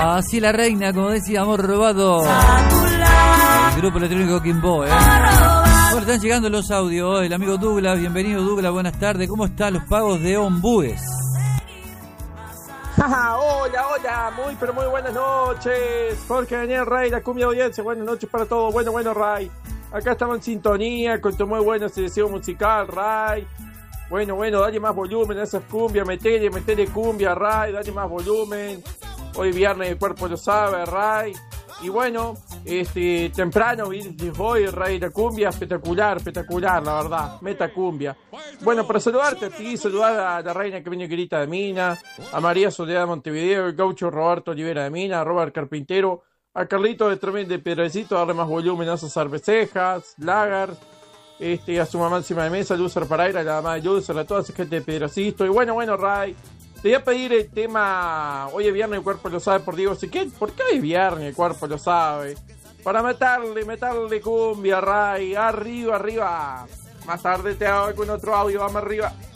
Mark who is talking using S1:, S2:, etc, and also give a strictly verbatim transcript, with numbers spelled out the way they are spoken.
S1: Así la reina, como decía, amor robado. El grupo electrónico Kimbo, ¿eh? Bueno, están llegando los audios. El amigo Douglas, bienvenido Douglas, buenas tardes. ¿Cómo están los pagos de Ombúes?
S2: Hola, hola, muy pero muy buenas noches. Jorge, Daniel, Ray, la cumbia audiencia, buenas noches para todos. Bueno, bueno, Ray. Acá estamos en sintonía con tu muy buena selección musical, Ray. Bueno, bueno, dale más volumen a esas cumbias, metele, metele cumbia, Ray, dale más volumen. Hoy viernes el cuerpo lo sabe, Ray. Y bueno, este temprano, hoy, Ray, la cumbia espectacular, espectacular, la verdad, meta cumbia. Bueno, para saludarte a ti, saludar a la reina que viene grita de Mina, a María Soledad de Montevideo, el gaucho Roberto Olivera de Mina, a Robert Carpintero, a Carlito de Tremendo de Piedrecito, darle más volumen a esas cervecejas, lagar, este, a su mamá encima de mesa, Lucer Paraira, a la mamá de Lucer, a toda esa gente de Piedrecito. Y bueno, bueno, Ray, te voy a pedir el tema Hoy es viernes, el cuerpo lo sabe, por Diego Siquet. ¿Por qué es viernes, el cuerpo lo sabe? Para meterle, meterle cumbia, Ray. Arriba, arriba. Más tarde te hago algún otro audio, vamos arriba.